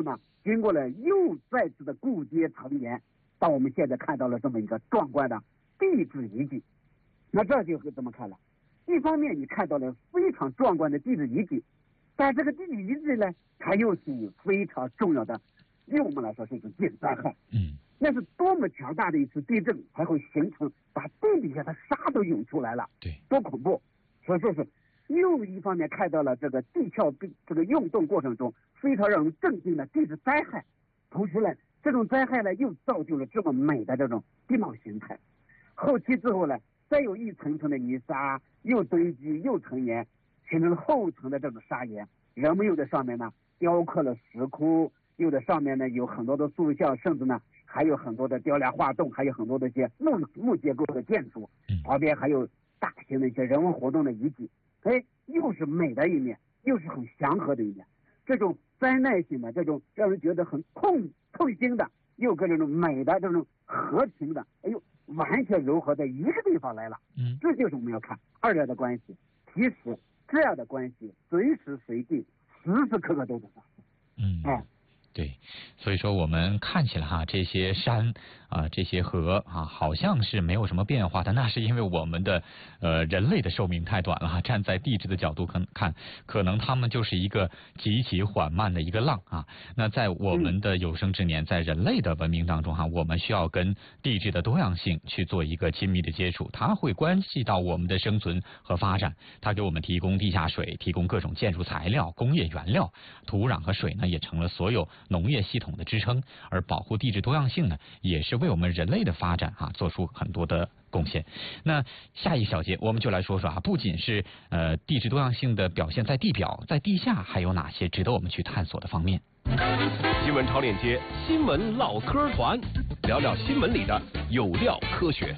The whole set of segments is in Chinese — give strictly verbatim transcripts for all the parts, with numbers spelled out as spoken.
后呢，经过了又再次的固结成岩，到我们现在看到了这么一个壮观的地质遗迹。那这就怎么看了？一方面你看到了非常壮观的地质遗迹，但这个地质遗迹呢，它又是非常重要的，对我们来说是一个自然灾害。 嗯， 那是多么强大的一次地震才会形成把地底下的沙都涌出来了， 对， 多恐怖！所以说是又一方面看到了这个地壳这个运动过程中非常让人震惊的地质灾害，同时呢，这种灾害呢又造就了这么美的这种地貌形态。后期之后呢，再有一层层的泥沙又堆积又成岩，形成了后层的这种砂岩。人们又在上面呢雕刻了石窟，又在上面呢有很多的塑像，甚至呢还有很多的雕梁画栋，还有很多的一些木木结构的建筑，旁边还有大型的一些人文活动的遗迹。哎，又是美的一面，又是很祥和的一面。这种灾难性的，这种让人觉得很痛痛心的，又跟这种美的这种和平的，哎呦，完全糅合在一个地方来了。 嗯， 这就是我们要看二者的关系。其实这样的关系随时随地、时时刻刻都在发生。 嗯， 哎。 对，所以说我们看起来哈，这些山啊、呃，这些河啊，好像是没有什么变化的，那是因为我们的呃人类的寿命太短了哈。站在地质的角度看，看可能他们就是一个极其缓慢的一个浪啊。那在我们的有生之年，在人类的文明当中哈，我们需要跟地质的多样性去做一个亲密的接触，它会关系到我们的生存和发展。它给我们提供地下水，提供各种建筑材料、工业原料，土壤和水呢也成了所有农业系统的支撑，而保护地质多样性呢，也是为我们人类的发展啊做出很多的贡献。那下一小节我们就来说说啊，不仅是呃地质多样性的表现在地表，在地下还有哪些值得我们去探索的方面？ 新闻超链接，新闻唠嗑团，聊聊新闻里的有料科学。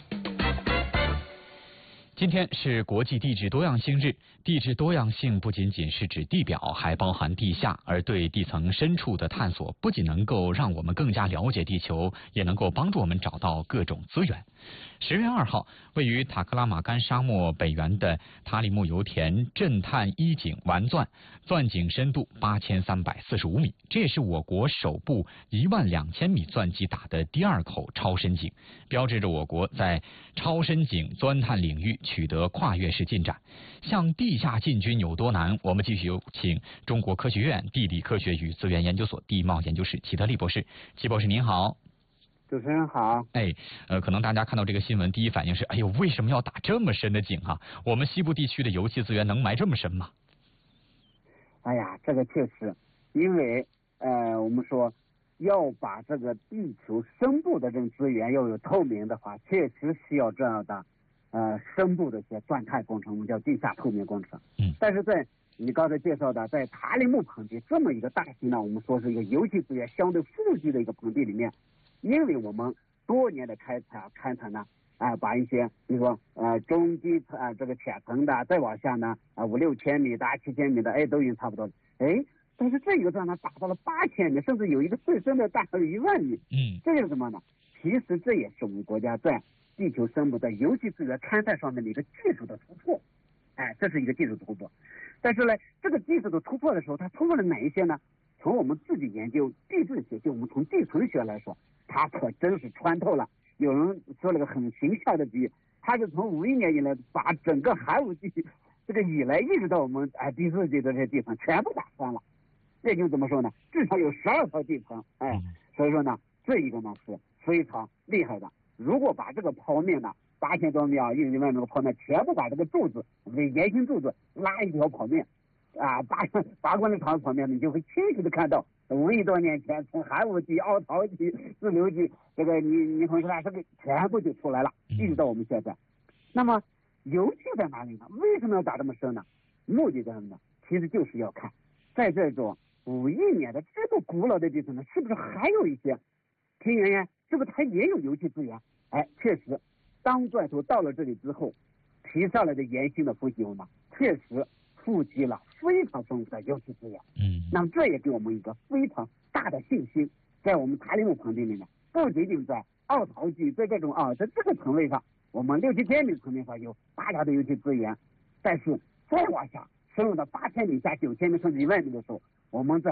今天是国际地质多样性日，地质多样性不仅仅是指地表，还包含地下，而对地层深处的探索，不仅能够让我们更加了解地球，也能够帮助我们找到各种资源。十月二号，位于塔克拉玛干沙漠北缘的塔里木油田震探一井完钻，钻井深度八千三百四十五米，这也是我国首部一万两千米钻机打的第二口超深井，标志着我国在超深井钻探领域取得跨越式进展。向地下进军有多难？我们继续有请中国科学院地理科学与资源研究所地貌研究室齐德利博士。齐博士您好。 主持人好。 哎，呃，可能大家看到这个新闻，第一反应是，哎呦，为什么要打这么深的井啊？我们西部地区的油气资源能埋这么深吗？ 哎呀，这个确实，因为呃，我们说要把这个地球深部的这种资源要有透明的话，确实需要这样的呃深部的一些钻探工程，我们叫地下透明工程。 嗯。 但是在你刚才介绍的，在塔里木盆地这么一个大型呢，我们说是一个油气资源相对富集的一个盆地里面。因为我们多年的开采勘探呢，啊、呃，把一些比如说呃中低层啊、呃、这个浅层的，再往下呢啊、呃、五六千米的、七千米的，哎都已经差不多了，哎，但是这一个钻呢达到了八千米，甚至有一个最深的达到了一万米。 嗯， 这是什么呢？其实这也是我们国家在地球深部在油气资源勘探上面的一个技术的突破。哎，这是一个技术突破。但是呢，这个技术的突破的时候，它突破了哪一些呢？从我们自己研究地质学，就我们从地层学来说，它可真是穿透了。有人说了个很形象的比喻，它是从五亿年以来把整个寒武纪这个以来一直到我们哎第四纪的这些地层全部打穿了。这就怎么说呢？至少有十二套地层，哎，所以说呢，这一个呢是非常厉害的。如果把这个剖面呢，八千多米啊，一里面那个剖面全部把这个柱子，为圆形柱子拉一条剖面。啊，八八公里长的剖面，你就会清晰的看到五亿多年前从寒武纪、奥陶纪、自流纪，这个你你会看这个全部就出来了，一直到我们现在。那么油气在哪里呢？为什么要打这么深呢？目的在什么呢？其实就是要看，在这种五亿年的这么古老的地层呢，是不是还有一些平原呀？是不是它也有油气资源？哎，确实，当钻头到了这里之后，提上来的岩性的腐朽呢，确实富集了非常丰富的油气资源。 嗯， 那么这也给我们一个非常大的信心，在我们塔里木盆地里面，不仅仅在奥陶纪，在这种啊，在这个层位上，我们六七千米层面上有大量的油气资源，但是再往下深入到八千米下、九千米甚至一万米的时候，我们在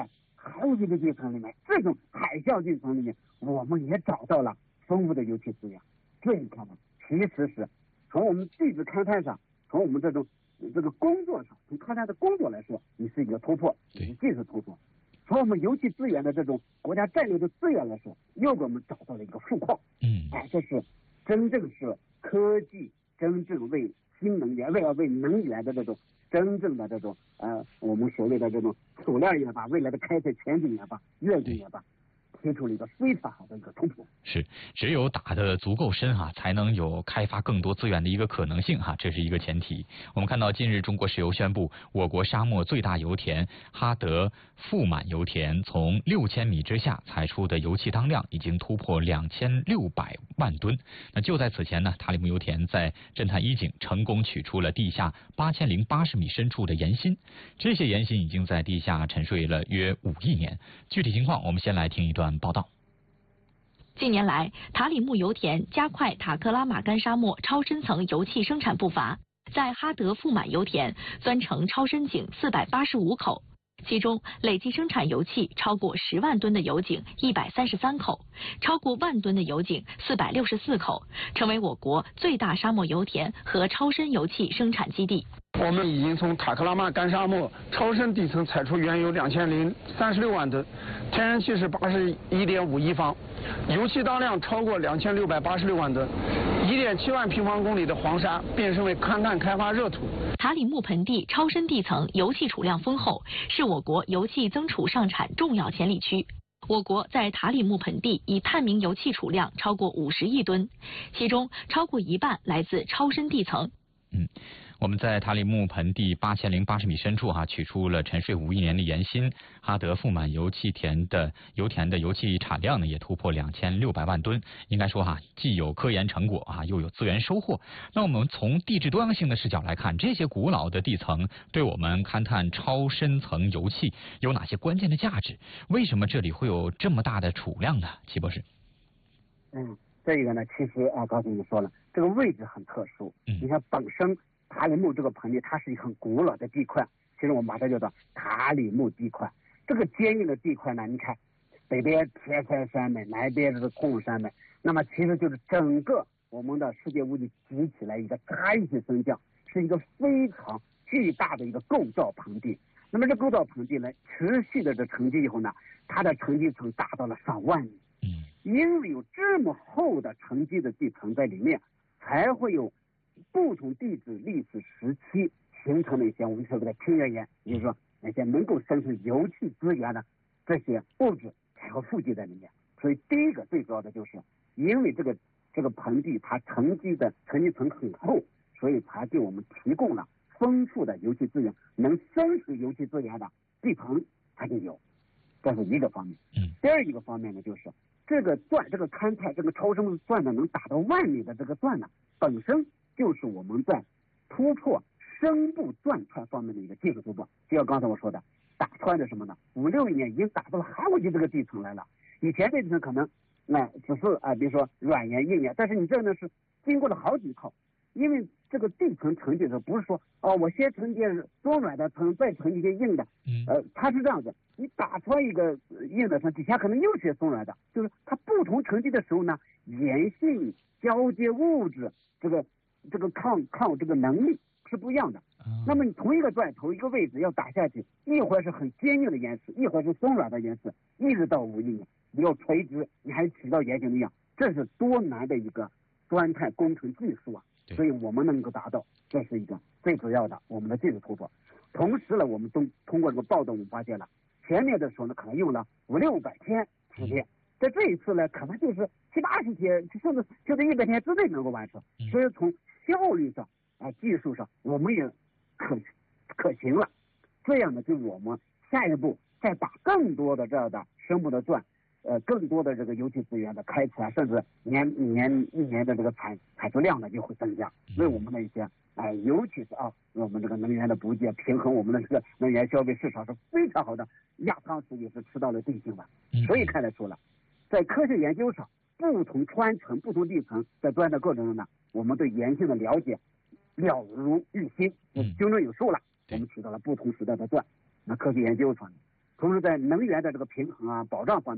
还有一个地层里面，这种海啸地层里面，我们也找到了丰富的油气资源。这你看呢，其实是从我们地质勘探上，从我们这种这个工作上，从勘探的工作来说，你是一个突破，你是技术突破。从我们油气资源的这种国家战略的资源来说，又给我们找到了一个富矿。 嗯， 哎，这是真正是科技真正为新能源，为了为能源的这种真正的这种呃，我们所谓的这种锁链也罢，未来的开采前景也罢，愿景也罢，提出了一个非常好的一个突破。 是，只有打得足够深哈、啊，才能有开发更多资源的一个可能性哈、啊，这是一个前提。我们看到近日中国石油宣布，我国沙漠最大油田哈德富满油田从六千米之下采出的油气当量已经突破两千六百万吨。那就在此前呢，塔里木油田在侦探一井成功取出了地下八千零八十米深处的盐芯，这些盐芯已经在地下沉睡了约五亿年。具体情况，我们先来听一段报道。 近年来，塔里木油田加快塔克拉玛干沙漠超深层油气生产步伐，在哈德富满油田钻成超深井四百八十五口，其中累计生产油气超过十万吨的油井一百三十三口，超过万吨的油井四百六十四口，成为我国最大沙漠油田和超深油气生产基地。 我们已经从塔克拉玛干沙漠超深地层采出原油两千零三十六万吨，天然气是八十一点五亿方，油气当量超过两千六百八十六万吨，一点七万平方公里的黄沙变身为勘探开发热土。 塔里木盆地超深地层油气储量丰厚，是我国油气增储上产重要潜力区。我国在塔里木盆地已探明油气储量超过五十亿吨，其中超过一半来自超深地层。 嗯。我们在塔里木盆地八千零八十米深处哈、啊，取出了沉睡五亿年的盐芯。哈德富满油气田的油田的油气产量呢，也突破两千六百万吨。应该说哈、啊，既有科研成果啊，又有资源收获。那我们从地质多样性的视角来看，这些古老的地层对我们勘探超深层油气有哪些关键的价值？为什么这里会有这么大的储量呢？齐博士。 嗯，这个呢，其实啊，刚才你说了，这个位置很特殊。 嗯， 你看本身。塔里木这个盆地，它是一个很古老的地块，其实我们把它叫做塔里木地块。这个坚硬的地块呢，你看北边铁塞山脉，南边是空山脉，那么其实就是整个我们的世界屋脊集起来一个大一起升降，是一个非常巨大的一个构造盆地。那么这构造盆地呢，持续的这沉积以后呢，它的沉积层达到了上万米。 嗯， 因为有这么厚的沉积的地层在里面，才会有不同地质历史时期形成的一些我们所谓的平原岩，也就是说那些能够生成油气资源的这些物质才会富集在里面。所以第一个最主要的就是，因为这个这个盆地它沉积的沉积层很厚，所以才给我们提供了丰富的油气资源，能生成油气资源的地层它就有，这是一个方面。 嗯， 第二一个方面呢，就是这个钻这个勘探这个超深钻呢，能达到万米的这个钻呢，本身就是我们在突破深部钻穿方面的一个技术突破。就像刚才我说的，打穿的什么呢？五六亿年已经打到了海沃级这个地层来了。以前这地层可能那、呃、只是啊、呃，比如说软岩硬岩，但是你这呢是经过了好几套，因为这个地层沉积的时候不是说哦，我先沉积松软的层，再沉积些硬的，呃，它是这样子，你打穿一个硬的层，底下可能又是松软的，就是它不同沉积的时候呢，岩性交接物质这个这个抗抗这个能力是不一样的。那么你同一个钻头一个位置要打下去，一会儿是很坚硬的岩石，一会儿是松软的岩石，一直到五亿年，你要垂直，你还起到岩形的样，这是多难的一个钻探工程技术啊！所以我们能够达到，这是一个最主要的我们的技术突破。同时呢，我们都通过这个报道，我们发现了前面的时候呢，可能用了五六百天时间，在这一次呢，可能就是七八十天，甚至就在一百天之内能够完成。所以从效率上啊、呃，技术上，我们也可可行了。这样呢，就我们下一步再打更多的这样的深部的钻。呃，更多的这个油气资源的开采，甚至年年一年的这个产产出量呢就会增加，为我们的一些哎、呃，尤其是啊，我们这个能源的补给，平衡我们的这个能源消费市场是非常好的压舱石，也是吃到了定性的。所以看得出了，在科学研究上，不同穿层、不同地层在钻的过程中呢，我们对岩性的了解了如于心，精准有数了。我们取到了不同时代的钻，那科学研究上。 同时在能源的这个平衡啊、保障方面。